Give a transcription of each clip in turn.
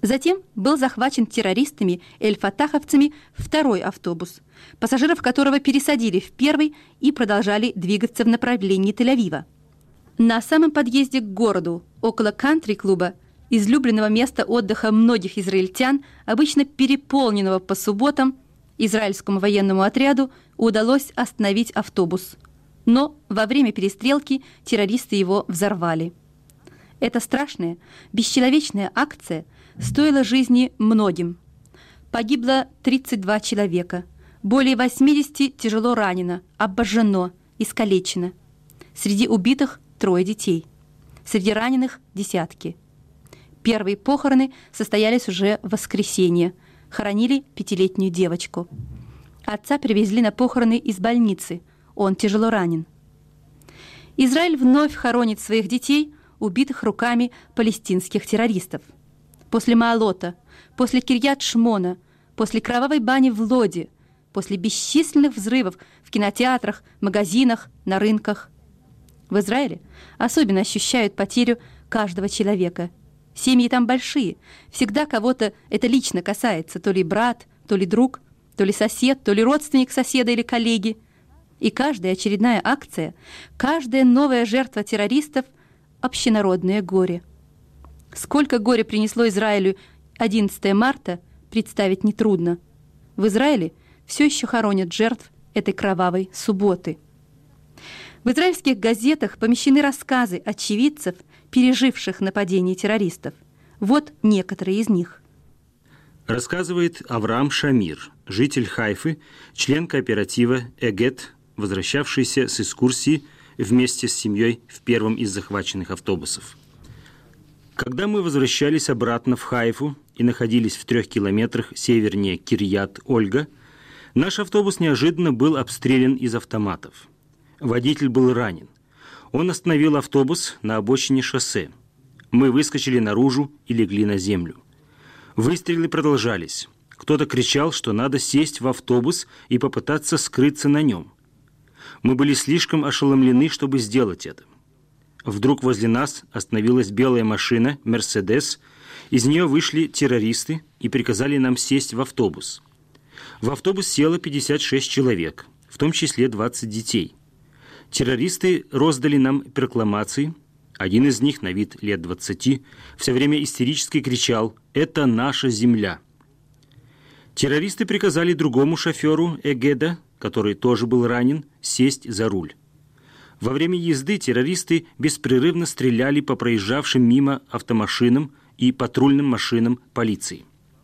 Затем был захвачен террористами эль-фатаховцами второй автобус, пассажиров которого пересадили в первый и продолжали двигаться в направлении Тель-Авива. На самом подъезде к городу, около кантри-клуба, излюбленного места отдыха многих израильтян, обычно переполненного по субботам, израильскому военному отряду удалось остановить автобус. Но во время перестрелки террористы его взорвали. Эта страшная, бесчеловечная акция стоила жизни многим. Погибло 32 человека, более 80 тяжело ранено, обожжено, искалечено. Среди убитых 3 детей, среди раненых десятки. Первые похороны состоялись уже в воскресенье. Хоронили 5-летнюю девочку. Отца привезли на похороны из больницы. Он тяжело ранен. Израиль вновь хоронит своих детей, убитых руками палестинских террористов. После Маалота, после Кирьят-Шмона, после кровавой бани в Лоде, после бесчисленных взрывов в кинотеатрах, магазинах, на рынках. В Израиле особенно ощущают потерю каждого человека. Семьи там большие, всегда кого-то это лично касается, то ли брат, то ли друг, то ли сосед, то ли родственник соседа или коллеги. И каждая очередная акция, каждая новая жертва террористов – общенародное горе. Сколько горя принесло Израилю 11 марта, представить нетрудно. В Израиле все еще хоронят жертв этой кровавой субботы. В израильских газетах помещены рассказы очевидцев, переживших нападение террористов. Вот некоторые из них. Рассказывает Авраам Шамир, житель Хайфы, член кооператива «Эгет», возвращавшийся с экскурсии вместе с семьей в первом из захваченных автобусов. Когда мы возвращались обратно в Хайфу и находились в 3 километрах севернее Кирьят-Ольга, наш автобус неожиданно был обстрелян из автоматов. Водитель был ранен. Он остановил автобус на обочине шоссе. Мы выскочили наружу и легли на землю. Выстрелы продолжались. Кто-то кричал, что надо сесть в автобус и попытаться скрыться на нем. Мы были слишком ошеломлены, чтобы сделать это. Вдруг возле нас остановилась белая машина «Мерседес». Из нее вышли террористы и приказали нам сесть в автобус. В автобус село 56 человек, в том числе 20 детей. Террористы роздали нам прокламации. Один из них, на вид лет 20, все время истерически кричал: «Это наша земля!». Террористы приказали другому шоферу Эгеда, который тоже был ранен, сесть за руль. Во время езды террористы беспрерывно стреляли по проезжавшим мимо автомашинам и патрульным машинам полиции.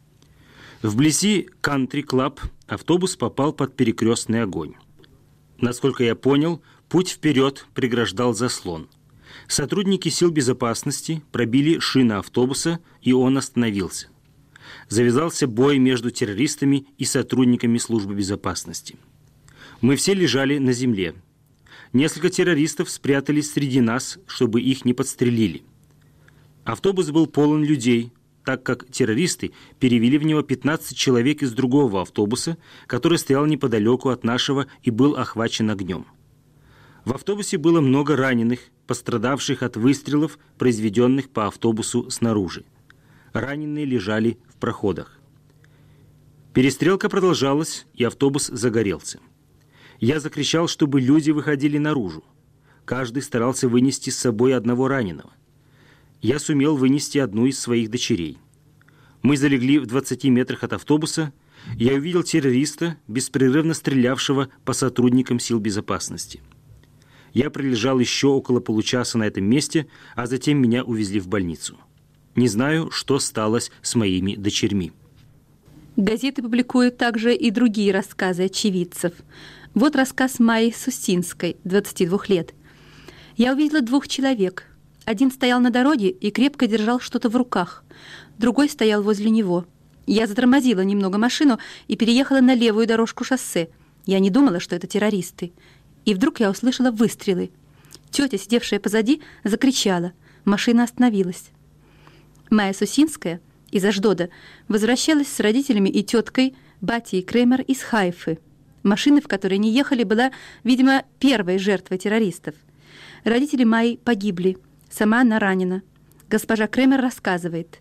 Вблизи кантри-клаб автобус попал под перекрестный огонь. Насколько я понял, путь вперед преграждал заслон. Сотрудники сил безопасности пробили шины автобуса, и он остановился. Завязался бой между террористами и сотрудниками службы безопасности. Мы все лежали на земле. Несколько террористов спрятались среди нас, чтобы их не подстрелили. Автобус был полон людей, так как террористы перевели в него 15 человек из другого автобуса, который стоял неподалеку от нашего и был охвачен огнем. В автобусе было много раненых, пострадавших от выстрелов, произведенных по автобусу снаружи. Раненые лежали в проходах. Перестрелка продолжалась, и автобус загорелся. Я закричал, чтобы люди выходили наружу. Каждый старался вынести с собой одного раненого. Я сумел вынести одну из своих дочерей. Мы залегли в 20 метрах от автобуса. Я увидел террориста, беспрерывно стрелявшего по сотрудникам сил безопасности. Я пролежал еще около получаса на этом месте, а затем меня увезли в больницу. Не знаю, что сталось с моими дочерьми. Газеты публикуют также и другие рассказы очевидцев. Вот рассказ Майи Сусинской, 22 лет. «Я увидела 2 человек. Один стоял на дороге и крепко держал что-то в руках. Другой стоял возле него. Я затормозила немного машину и переехала на левую дорожку шоссе. Я не думала, что это террористы. И вдруг я услышала выстрелы. Тетя, сидевшая позади, закричала. Машина остановилась. Майя Сусинская из Ашдода возвращалась с родителями и теткой Батией Кремер из Хайфы. Машина, в которой они ехали, была, видимо, первой жертвой террористов. Родители Майи погибли. Сама она ранена. Госпожа Кремер рассказывает.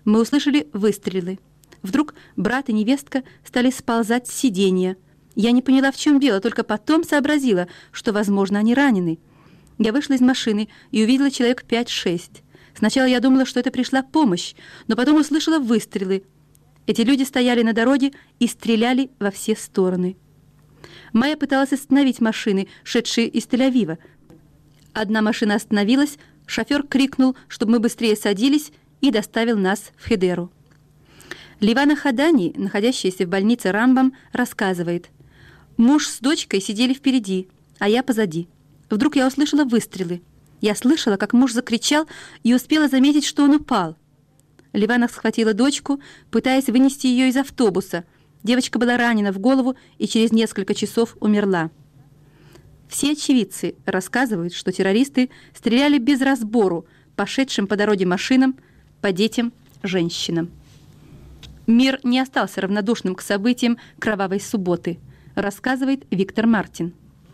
Мы услышали выстрелы. Вдруг брат и невестка стали сползать с сиденья. Я не поняла, в чем дело, только потом сообразила, что, возможно, они ранены. Я вышла из машины и увидела человек 5-6. Сначала я думала, что это пришла помощь, но потом услышала выстрелы. Эти люди стояли на дороге и стреляли во все стороны. Майя пыталась остановить машины, шедшие из Тель-Авива. Одна машина остановилась, шофер крикнул, чтобы мы быстрее садились, и доставил нас в Хедеру. Ливана Хадани, находящаяся в больнице Рамбам, рассказывает: «Муж с дочкой сидели впереди, а я позади. Вдруг я услышала выстрелы. Я слышала, как муж закричал, и успела заметить, что он упал. Ливана схватила дочку, пытаясь вынести ее из автобуса. Девочка была ранена в голову и через несколько часов умерла». Все очевидцы рассказывают, что террористы стреляли без разбору по шедшим по дороге машинам, по детям, женщинам. Мир не остался равнодушным к событиям кровавой субботы, рассказывает Виктор Мартин.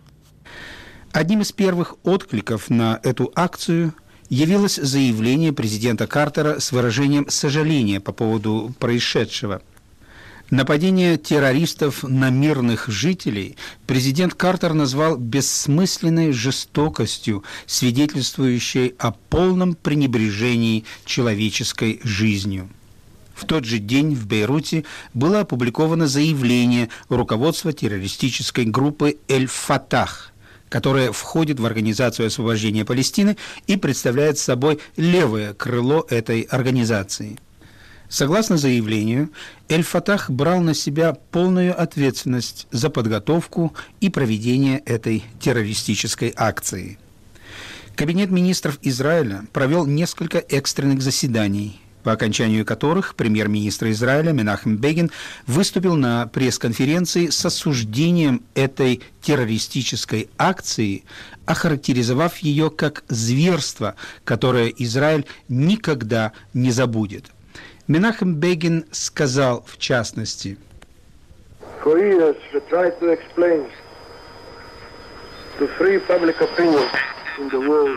Одним из первых откликов на эту акцию явилось заявление президента Картера с выражением сожаления по поводу происшедшего. Нападение террористов на мирных жителей президент Картер назвал бессмысленной жестокостью, свидетельствующей о полном пренебрежении человеческой жизнью. В тот же день в Бейруте было опубликовано заявление руководства террористической группы «Эль-Фатах», которая входит в Организацию освобождения Палестины и представляет собой левое крыло этой организации. Согласно заявлению, Эль-Фатах брал на себя полную ответственность за подготовку и проведение этой террористической акции. Кабинет министров Израиля провел несколько экстренных заседаний, по окончанию которых премьер-министр Израиля Менахем Бегин выступил на пресс-конференции с осуждением этой террористической акции, охарактеризовав ее как зверство, которое Израиль никогда не забудет. Менахем Бегин сказал, в частности: For years we tried to explain to free public opinion in the world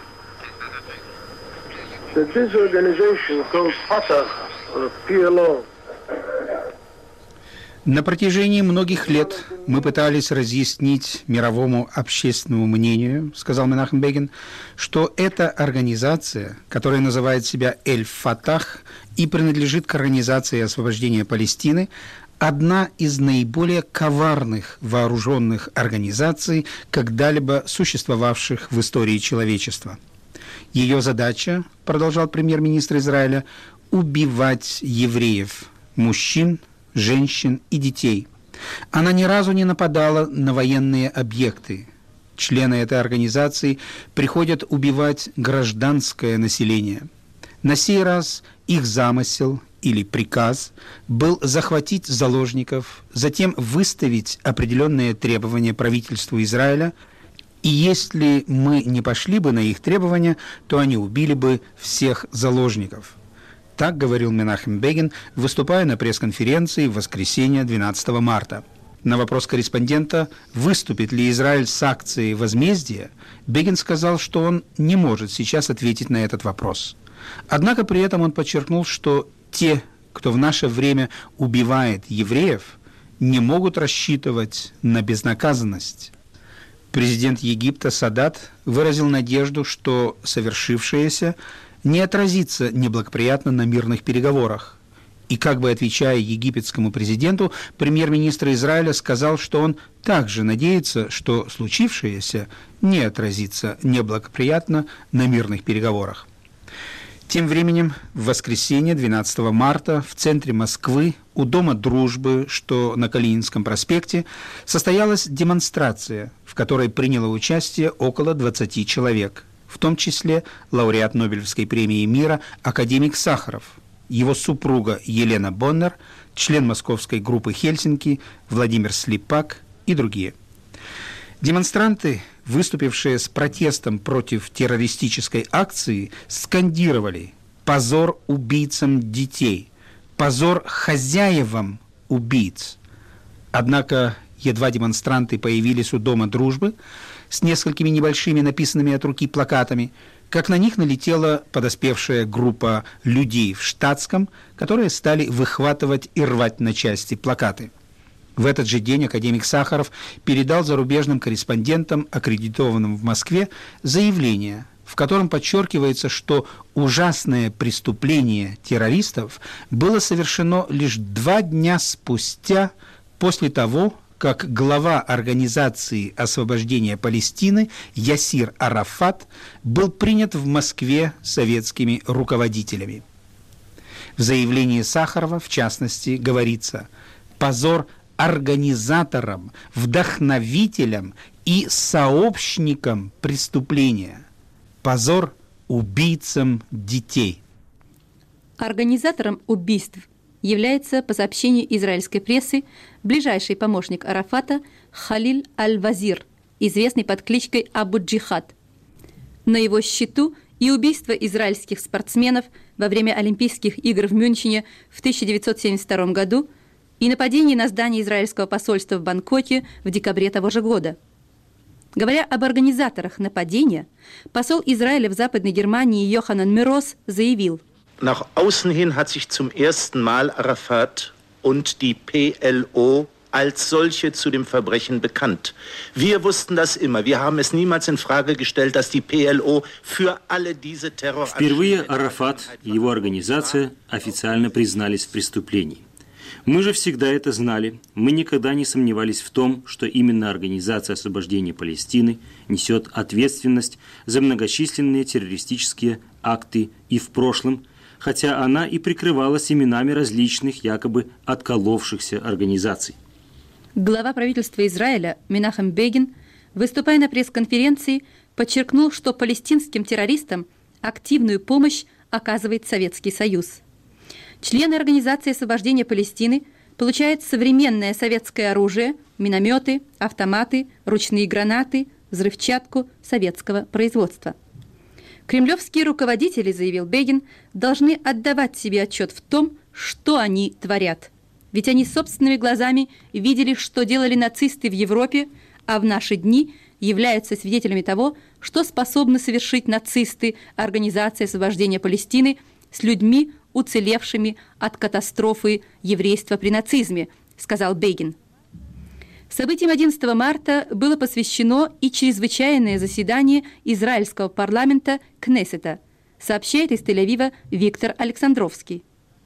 that this organization called Fatah or PLO. На протяжении многих лет мы пытались разъяснить мировому общественному мнению, сказал Менахем Бегин, что эта организация, которая называет себя Эль-Фатах и принадлежит к Организации освобождения Палестины, одна из наиболее коварных вооруженных организаций, когда-либо существовавших в истории человечества. Ее задача, продолжал премьер-министр Израиля, убивать евреев, мужчин, женщин и детей. Она ни разу не нападала на военные объекты. Члены этой организации приходят убивать гражданское население. На сей раз их замысел или приказ был захватить заложников, затем выставить определенные требования правительству Израиля, и если мы не пошли бы на их требования, то они убили бы всех заложников. Так говорил Менахем Бегин, выступая на пресс-конференции в воскресенье 12 марта. На вопрос корреспондента, выступит ли Израиль с акцией возмездия, Бегин сказал, что он не может сейчас ответить на этот вопрос. Однако при этом он подчеркнул, что те, кто в наше время убивает евреев, не могут рассчитывать на безнаказанность. Президент Египта Садат выразил надежду, что совершившееся не отразится неблагоприятно на мирных переговорах. И как бы отвечая египетскому президенту, премьер-министр Израиля сказал, что он также надеется, что случившееся не отразится неблагоприятно на мирных переговорах. Тем временем в воскресенье 12 марта в центре Москвы у Дома дружбы, что на Калининском проспекте, состоялась демонстрация, в которой приняло участие около 20 человек, в том числе лауреат Нобелевской премии мира академик Сахаров, его супруга Елена Боннер, член московской группы «Хельсинки» Владимир Слепак и другие. Демонстранты, выступившие с протестом против террористической акции, скандировали: «Позор убийцам детей! Позор хозяевам убийц!» Однако едва демонстранты появились у Дома дружбы с несколькими небольшими написанными от руки плакатами, как на них налетела подоспевшая группа людей в штатском, которые стали выхватывать и рвать на части плакаты. В этот же день академик Сахаров передал зарубежным корреспондентам, аккредитованным в Москве, заявление, в котором подчеркивается, что ужасное преступление террористов было совершено лишь 2 дня спустя после того, как глава Организации освобождения Палестины Ясир Арафат был принят в Москве советскими руководителями. В заявлении Сахарова, в частности, говорится: «Позор организаторам, вдохновителям и сообщникам преступления. Позор убийцам детей». Организатором убийств является, по сообщению израильской прессы, ближайший помощник Арафата Халиль Аль-Вазир, известный под кличкой Абу-Джихад. На его счету и убийство израильских спортсменов во время Олимпийских игр в Мюнхене в 1972 году и нападение на здание израильского посольства в Бангкоке в декабре того же года. Говоря об организаторах нападения, посол Израиля в Западной Германии Йоханан Мирос заявил: Nach außen hin hat sich zum ersten Mal Arafat und die PLO als solche zu dem Verbrechen bekannt. Wir wussten das immer. Wir haben es niemals in Frage gestellt, dass die PLO für alle diese Terroranschläge... Впервые Арафат и его организация официально признались в преступлении. Мы же всегда это знали. Мы никогда не сомневались в том, что именно Организация освобождения Палестины несет ответственность за многочисленные террористические акты и в прошлом, хотя она и прикрывалась именами различных якобы отколовшихся организаций. Глава правительства Израиля Менахем Бегин, выступая на пресс-конференции, подчеркнул, что палестинским террористам активную помощь оказывает Советский Союз. Члены Организации освобождения Палестины получают современное советское оружие, минометы, автоматы, ручные гранаты, взрывчатку советского производства. Кремлевские руководители, заявил Бегин, должны отдавать себе отчет в том, что они творят. Ведь они собственными глазами видели, что делали нацисты в Европе, а в наши дни являются свидетелями того, что способны совершить нацисты Организации освобождения Палестины с людьми, уцелевшими от катастрофы еврейства при нацизме, сказал Бегин. Событиям 11 марта было посвящено и чрезвычайное заседание израильского парламента Кнессета, сообщает из Тель-Авива Виктор Александровский.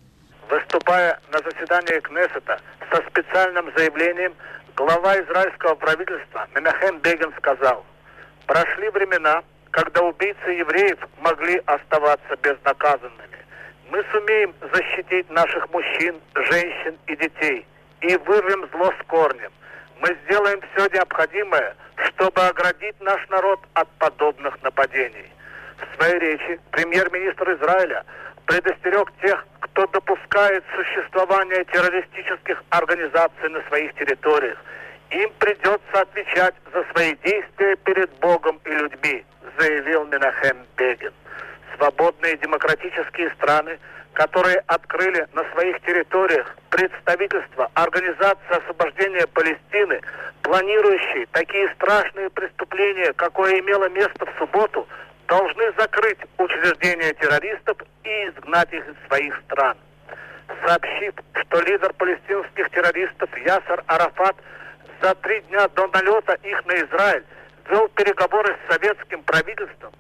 Выступая на заседании Кнессета со специальным заявлением, глава израильского правительства Менахем Бегин сказал: «Прошли времена, когда убийцы евреев могли оставаться безнаказанными. Мы сумеем защитить наших мужчин, женщин и детей и вырвем зло с корнем. Мы сделаем все необходимое, чтобы оградить наш народ от подобных нападений». В своей речи премьер-министр Израиля предостерег тех, кто допускает существование террористических организаций на своих территориях. Им придется отвечать за свои действия перед Богом и людьми, заявил Менахем Бегин. Свободные демократические страны, которые открыли на своих территориях представительство Организации освобождения Палестины, планирующие такие страшные преступления, какое имело место в субботу, должны закрыть учреждения террористов и изгнать их из своих стран. Сообщив, что лидер палестинских террористов Ясер Арафат за 3 дня до налета их на Израиль вел переговоры с советским правительством,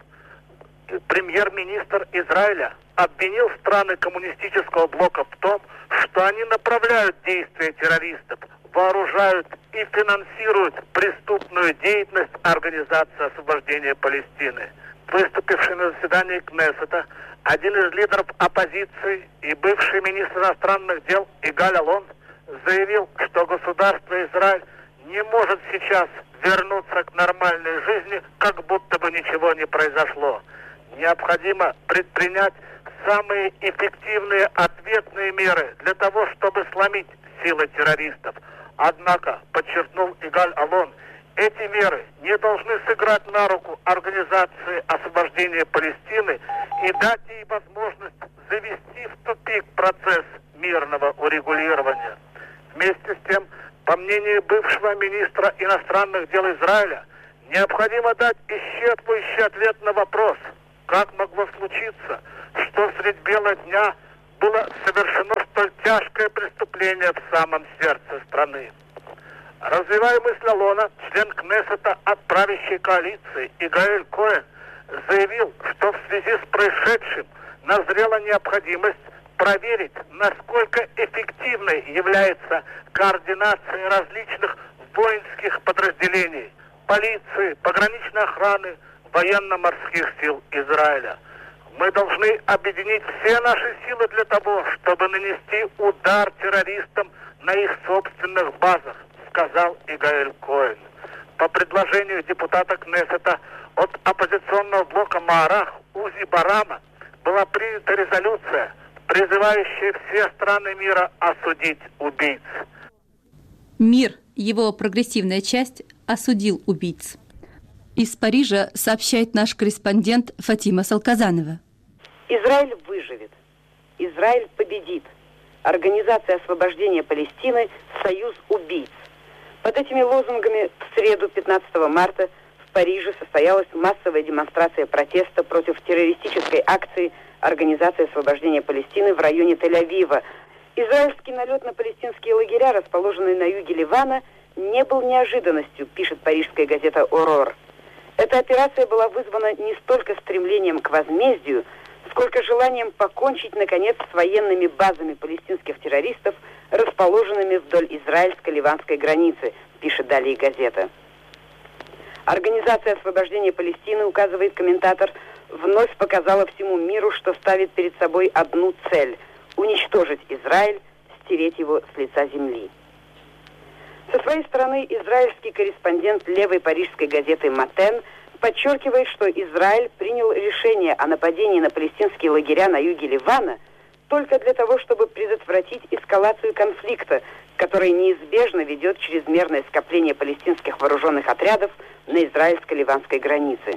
премьер-министр Израиля обвинил страны коммунистического блока в том, что они направляют действия террористов, вооружают и финансируют преступную деятельность Организации освобождения Палестины. Выступивший на заседании Кнессета, один из лидеров оппозиции и бывший министр иностранных дел Игаль Алон заявил, что государство Израиль не может сейчас вернуться к нормальной жизни, как будто бы ничего не произошло. Необходимо предпринять самые эффективные ответные меры для того, чтобы сломить силы террористов. Однако, подчеркнул Игаль Алон, эти меры не должны сыграть на руку Организации освобождения Палестины и дать ей возможность завести в тупик процесс мирного урегулирования. Вместе с тем, по мнению бывшего министра иностранных дел Израиля, необходимо дать исчерпывающий ответ на вопрос, как могло случиться, что средь бела дня было совершено столь тяжкое преступление в самом сердце страны. Развивая мысль Алона, член Кнессета от правящей коалиции Игаэль Коэн заявил, что в связи с происшедшим назрела необходимость проверить, насколько эффективной является координация различных воинских подразделений, полиции, пограничной охраны, военно-морских сил Израиля. Мы должны объединить все наши силы для того, чтобы нанести удар террористам на их собственных базах, сказал Игаэль Коэн. По предложению депутата Кнессета от оппозиционного блока Маарах Узи Барама была принята резолюция, призывающая все страны мира осудить убийц. Мир, его прогрессивная часть, осудил убийц. Из Парижа сообщает наш корреспондент Фатима Салказанова. Израиль выживет. Израиль победит. Организация освобождения Палестины «Союз убийц». Под этими лозунгами в среду, 15 марта, в Париже состоялась массовая демонстрация протеста против террористической акции Организации освобождения Палестины в районе Тель-Авива. Израильский налет на палестинские лагеря, расположенные на юге Ливана, не был неожиданностью, пишет парижская газета «Орор». Эта операция была вызвана не столько стремлением к возмездию, сколько желанием покончить, наконец, с военными базами палестинских террористов, расположенными вдоль израильско-ливанской границы, пишет далее газета. Организация освобождения Палестины, указывает комментатор, вновь показала всему миру, что ставит перед собой одну цель – уничтожить Израиль, стереть его с лица земли. Со своей стороны, израильский корреспондент левой парижской газеты «Матен» подчеркивает, что Израиль принял решение о нападении на палестинские лагеря на юге Ливана только для того, чтобы предотвратить эскалацию конфликта, который неизбежно ведет чрезмерное скопление палестинских вооруженных отрядов на израильско-ливанской границе.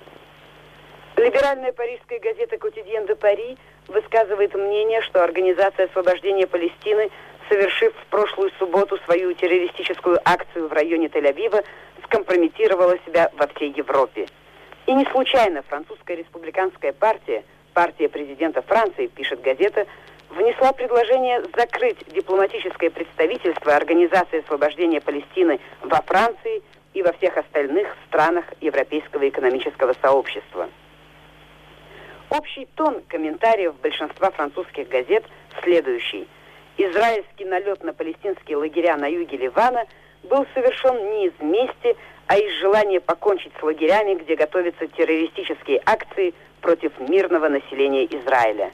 Либеральная парижская газета «Котидьен де Пари» высказывает мнение, что Организация освобождения Палестины, совершив в прошлую субботу свою террористическую акцию в районе Тель-Авива, скомпрометировала себя во всей Европе. И не случайно французская республиканская партия, партия президента Франции, пишет газета, внесла предложение закрыть дипломатическое представительство Организации освобождения Палестины во Франции и во всех остальных странах Европейского экономического сообщества. Общий тон комментариев большинства французских газет следующий. Израильский налет на палестинские лагеря на юге Ливана был совершен не из мести, а из желания покончить с лагерями, где готовятся террористические акции против мирного населения Израиля.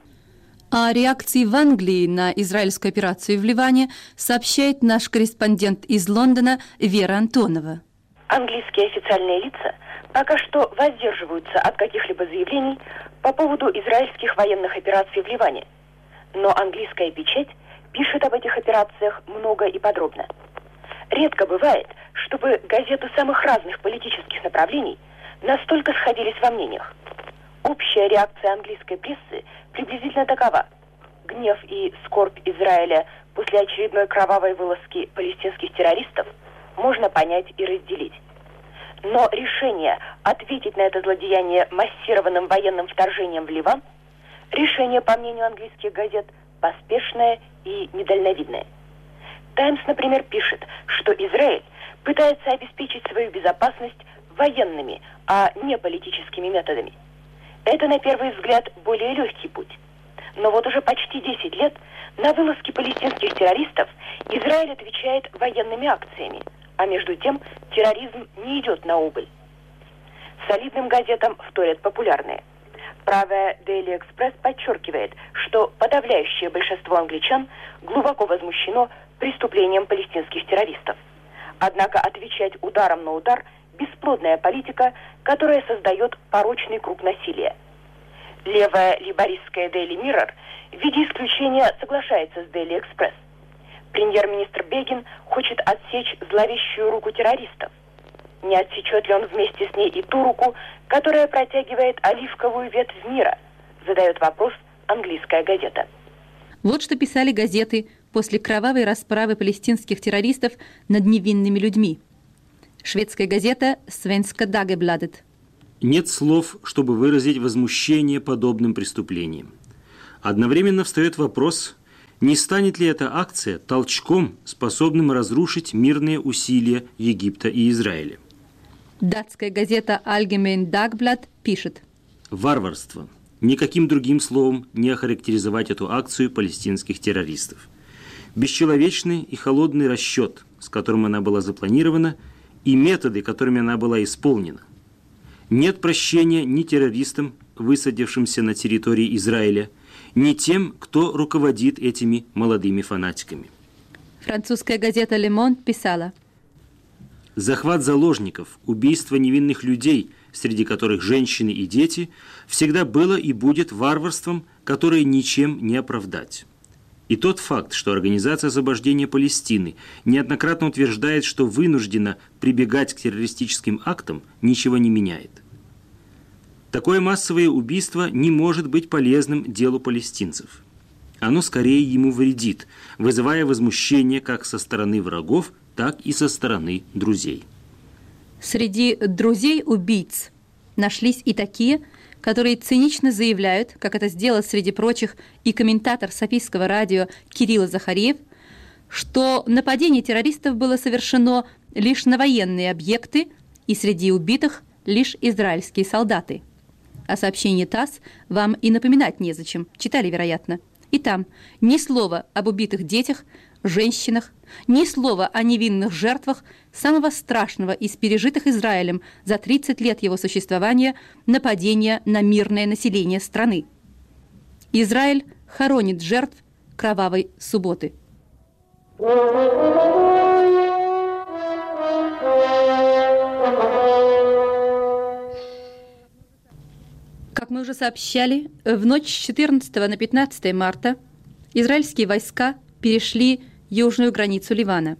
О реакции в Англии на израильскую операцию в Ливане сообщает наш корреспондент из Лондона Вера Антонова. Английские официальные лица пока что воздерживаются от каких-либо заявлений по поводу израильских военных операций в Ливане. Но английская печать пишет об этих операциях много и подробно. Редко бывает, чтобы газеты самых разных политических направлений настолько сходились во мнениях. Общая реакция английской прессы приблизительно такова. Гнев и скорбь Израиля после очередной кровавой вылазки палестинских террористов можно понять и разделить. Но решение ответить на это злодеяние массированным военным вторжением в Ливан, решение, по мнению английских газет, поспешное и недальновидное. «Таймс», например, пишет, что Израиль пытается обеспечить свою безопасность военными, а не политическими методами. Это, на первый взгляд, более легкий путь. Но вот уже почти 10 лет на вылазки палестинских террористов Израиль отвечает военными акциями, а между тем терроризм не идет на убыль. Солидным газетам вторят популярные. Правая Daily Express подчеркивает, что подавляющее большинство англичан глубоко возмущено преступлением палестинских террористов. Однако отвечать ударом на удар – бесплодная политика, которая создает порочный круг насилия. Левая лейбористская Daily Mirror в виде исключения соглашается с Daily Express. Премьер-министр Бегин хочет отсечь зловещую руку террористов. Не отсечет ли он вместе с ней и ту руку, которая протягивает оливковую ветвь мира? Задает вопрос английская газета. Вот что писали газеты после кровавой расправы палестинских террористов над невинными людьми. Шведская газета «Svenska Dagbladet». Нет слов, чтобы выразить возмущение подобным преступлением. Одновременно встает вопрос, не станет ли эта акция толчком, способным разрушить мирные усилия Египта и Израиля. Датская газета Allgemein Dagblad пишет: Варварство. Никаким другим словом не охарактеризовать эту акцию палестинских террористов. Бесчеловечный и холодный расчет, с которым она была запланирована, и методы, которыми она была исполнена. Нет прощения ни террористам, высадившимся на территории Израиля, ни тем, кто руководит этими молодыми фанатиками. Французская газета Le Monde писала: захват заложников, убийство невинных людей, среди которых женщины и дети, всегда было и будет варварством, которое ничем не оправдать. И тот факт, что Организация освобождения Палестины неоднократно утверждает, что вынуждена прибегать к террористическим актам, ничего не меняет. Такое массовое убийство не может быть полезным делу палестинцев. Оно скорее ему вредит, вызывая возмущение как со стороны врагов, так и со стороны друзей. Среди друзей убийц нашлись и такие, которые цинично заявляют, как это сделал среди прочих и комментатор Софийского радио Кирилл Захариев, что нападение террористов было совершено лишь на военные объекты, и среди убитых лишь израильские солдаты. О сообщении ТАСС вам и напоминать незачем, читали, вероятно. И там ни слова об убитых детях, женщинах, ни слова о невинных жертвах самого страшного из пережитых Израилем за 30 лет его существования нападения на мирное население страны. Израиль хоронит жертв кровавой субботы. Как мы уже сообщали, в ночь с 14 на 15 марта израильские войска перешли южную границу Ливана.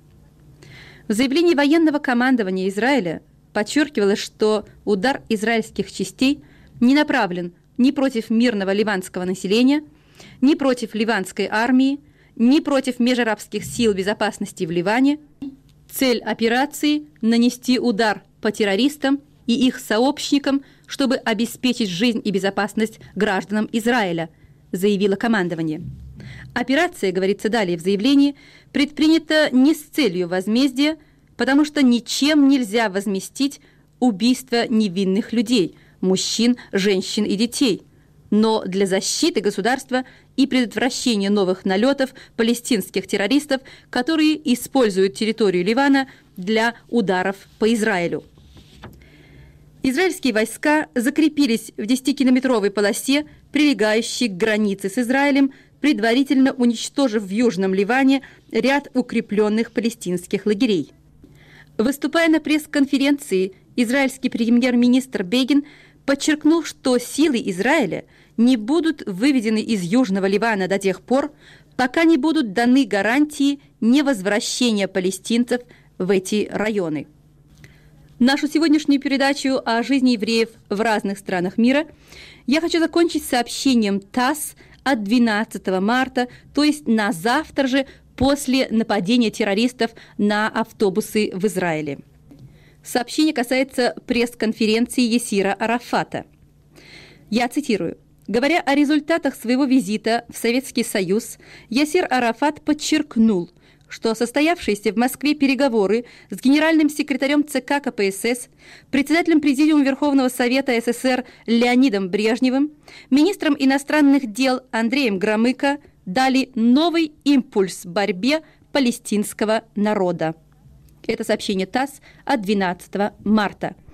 В заявлении военного командования Израиля подчеркивалось, что удар израильских частей не направлен ни против мирного ливанского населения, ни против ливанской армии, ни против межарабских сил безопасности в Ливане. Цель операции – нанести удар по террористам и их сообщникам, чтобы обеспечить жизнь и безопасность гражданам Израиля, заявило командование. Операция, говорится далее в заявлении, предпринята не с целью возмездия, потому что ничем нельзя возместить убийство невинных людей, мужчин, женщин и детей, но для защиты государства и предотвращения новых налетов палестинских террористов, которые используют территорию Ливана для ударов по Израилю. Израильские войска закрепились в 10-километровой полосе, прилегающей к границе с Израилем, предварительно уничтожив в Южном Ливане ряд укрепленных палестинских лагерей. Выступая на пресс-конференции, израильский премьер-министр Бегин подчеркнул, что силы Израиля не будут выведены из Южного Ливана до тех пор, пока не будут даны гарантии невозвращения палестинцев в эти районы. Нашу сегодняшнюю передачу о жизни евреев в разных странах мира я хочу закончить сообщением ТАСС от 12 марта, то есть на завтра же после нападения террористов на автобусы в Израиле. Сообщение касается пресс-конференции Ясира Арафата. Я цитирую. Говоря о результатах своего визита в Советский Союз, Ясир Арафат подчеркнул, что состоявшиеся в Москве переговоры с генеральным секретарем ЦК КПСС, председателем Президиума Верховного Совета СССР Леонидом Брежневым, министром иностранных дел Андреем Громыко дали новый импульс борьбе палестинского народа. Это сообщение ТАСС от 12 марта.